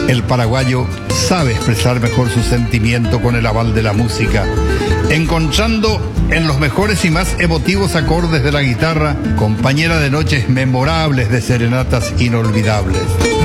El paraguayo sabe expresar mejor su sentimiento con el aval de la música, encontrando en los mejores y más emotivos acordes de la guitarra, compañera de noches memorables, de serenatas inolvidables.